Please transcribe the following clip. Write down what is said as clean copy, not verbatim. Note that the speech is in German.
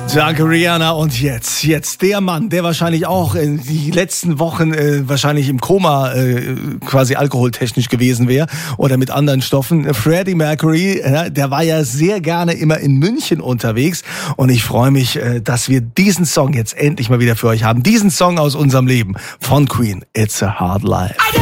Danke, Rihanna. Und jetzt der Mann, der wahrscheinlich auch in die letzten Wochen wahrscheinlich im Koma quasi alkoholtechnisch gewesen wäre oder mit anderen Stoffen. Freddie Mercury, der war ja sehr gerne immer in München unterwegs. Und ich freue mich, dass wir diesen Song jetzt endlich mal wieder für euch haben. Diesen Song aus unserem Leben von Queen, It's a Hard Life.